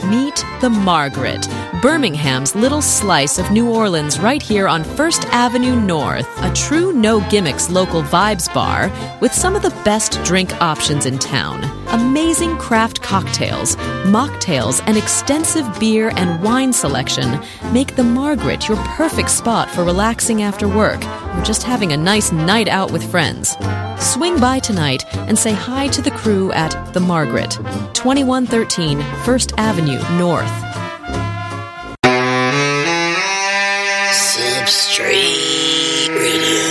Meet the Margaret, Birmingham's little slice of New Orleans right here on First Avenue North. A true no-gimmicks local vibes bar with some of the best drink options in town. Amazing craft cocktails, mocktails, and extensive beer and wine selection make the Margaret your perfect spot for relaxing after work or just having a nice night out with friends. Swing by tonight and say hi to the crew at The Margaret, 2113 First Avenue North. Substrate Radio.